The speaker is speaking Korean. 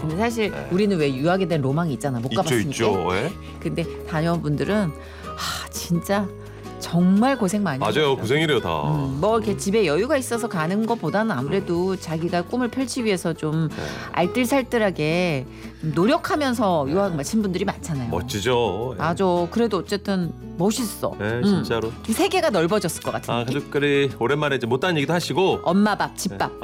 근데 사실 네. 우리는 왜 유학에 대한 로망이 있잖아. 못 가봤으니까. 있죠. 예? 근데 다녀온 분들은 진짜 정말 고생 많이 맞아요. 하셨어요. 고생이래요 다. 뭐 이렇게 집에 여유가 있어서 가는 것보다는 아무래도 자기가 꿈을 펼치기 위해서 좀 네. 알뜰살뜰하게 좀 노력하면서 유학 마친 분들이 많잖아요. 멋지죠. 예. 맞아. 그래도 어쨌든 멋있어. 네, 진짜로. 세계가 넓어졌을 것 같은데. 가족들이 오랜만에 이제 못다한 얘기도 하시고 엄마 밥, 집밥.